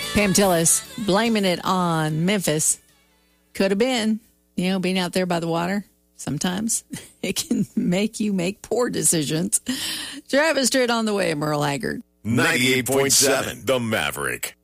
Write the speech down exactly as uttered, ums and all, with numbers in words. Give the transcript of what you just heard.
Pam Tillis blaming it on Memphis. Could have been, you know, being out there by the water. Sometimes it can make you make poor decisions. Travis Tritt on the way, Merle Haggard. ninety-eight point seven The Maverick.